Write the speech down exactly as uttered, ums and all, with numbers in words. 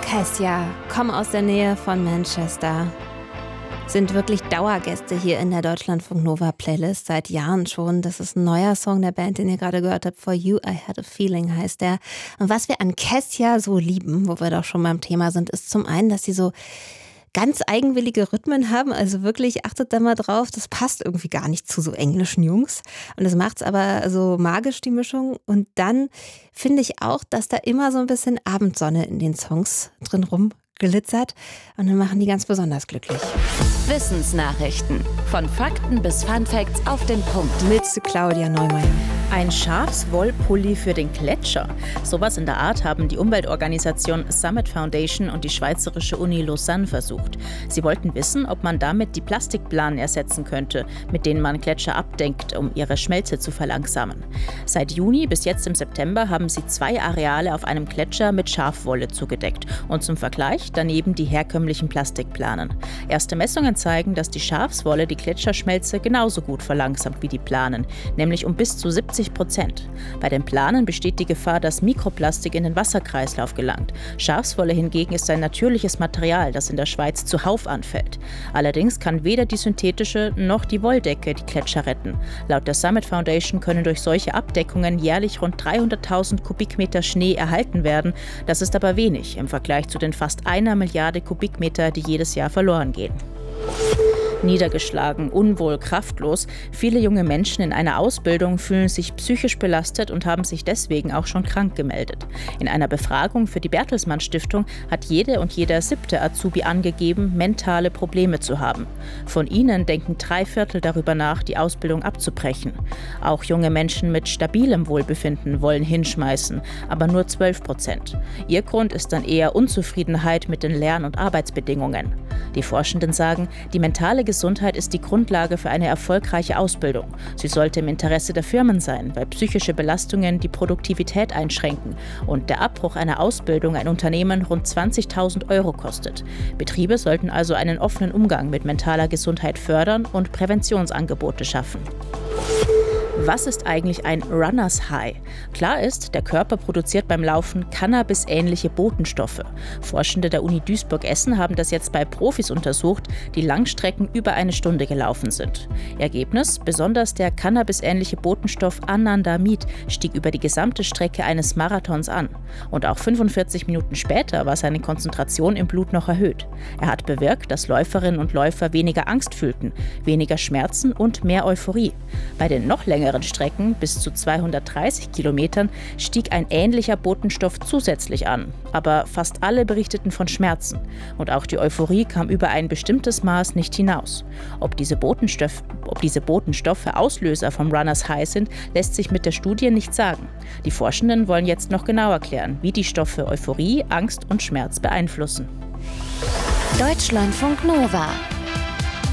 Kessia, kommen aus der Nähe von Manchester. Sind wirklich Dauergäste hier in der Deutschlandfunk Nova Playlist seit Jahren schon. Das ist ein neuer Song der Band, den ihr gerade gehört habt. For You, I Had a Feeling heißt der. Und was wir an Kessia so lieben, wo wir doch schon beim Thema sind, ist zum einen, dass sie so ganz eigenwillige Rhythmen haben. Also wirklich, achtet da mal drauf, das passt irgendwie gar nicht zu so englischen Jungs. Und das macht's aber so magisch, die Mischung. Und dann finde ich auch, dass da immer so ein bisschen Abendsonne in den Songs drin rumglitzert. Und dann machen die ganz besonders glücklich. Wissensnachrichten. Von Fakten bis Funfacts auf den Punkt. Mit Claudia Neumeier. Ein Schafswollpulli für den Gletscher. Sowas in der Art haben die Umweltorganisation Summit Foundation und die Schweizerische Uni Lausanne versucht. Sie wollten wissen, ob man damit die Plastikplanen ersetzen könnte, mit denen man Gletscher abdenkt, um ihre Schmelze zu verlangsamen. Seit Juni bis jetzt im September haben sie zwei Areale auf einem Gletscher mit Schafwolle zugedeckt und zum Vergleich daneben die herkömmlichen Plastikplanen. Erste Messungen zeigen, dass die Schafswolle die Gletscherschmelze genauso gut verlangsamt wie die Planen, nämlich um bis zu siebzig Prozent. Bei den Planen besteht die Gefahr, dass Mikroplastik in den Wasserkreislauf gelangt. Schafswolle hingegen ist ein natürliches Material, das in der Schweiz zuhauf anfällt. Allerdings kann weder die synthetische noch die Wolldecke die Gletscher retten. Laut der Summit Foundation können durch solche Abdeckungen jährlich rund dreihunderttausend Kubikmeter Schnee erhalten werden. Das ist aber wenig im Vergleich zu den fast einer Milliarde Kubikmeter, die jedes Jahr verloren gehen. Niedergeschlagen, unwohl, kraftlos. Viele junge Menschen in einer Ausbildung fühlen sich psychisch belastet und haben sich deswegen auch schon krank gemeldet. In einer Befragung für die Bertelsmann Stiftung hat jede und jeder siebte Azubi angegeben, mentale Probleme zu haben. Von ihnen denken drei Viertel darüber nach, die Ausbildung abzubrechen. Auch junge Menschen mit stabilem Wohlbefinden wollen hinschmeißen, aber nur zwölf Prozent. Ihr Grund ist dann eher Unzufriedenheit mit den Lern- und Arbeitsbedingungen. Die Forschenden sagen, die mentale Gesundheit ist die Grundlage für eine erfolgreiche Ausbildung. Sie sollte im Interesse der Firmen sein, weil psychische Belastungen die Produktivität einschränken und der Abbruch einer Ausbildung ein Unternehmen rund zwanzigtausend Euro kostet. Betriebe sollten also einen offenen Umgang mit mentaler Gesundheit fördern und Präventionsangebote schaffen. Was ist eigentlich ein Runners High? Klar ist, der Körper produziert beim Laufen Cannabis-ähnliche Botenstoffe. Forschende der Uni Duisburg-Essen haben das jetzt bei Profis untersucht, die Langstrecken über eine Stunde gelaufen sind. Ergebnis: Besonders der Cannabis-ähnliche Botenstoff Anandamid stieg über die gesamte Strecke eines Marathons an. Und auch fünfundvierzig Minuten später war seine Konzentration im Blut noch erhöht. Er hat bewirkt, dass Läuferinnen und Läufer weniger Angst fühlten, weniger Schmerzen und mehr Euphorie. Bei den noch längeren Strecken, bis zu zweihundertdreißig Kilometern, stieg ein ähnlicher Botenstoff zusätzlich an. Aber fast alle berichteten von Schmerzen. Und auch die Euphorie kam über ein bestimmtes Maß nicht hinaus. Ob diese Botenstoff, ob diese Botenstoffe Auslöser vom Runners High sind, lässt sich mit der Studie nicht sagen. Die Forschenden wollen jetzt noch genauer klären, wie die Stoffe Euphorie, Angst und Schmerz beeinflussen. Deutschlandfunk Nova.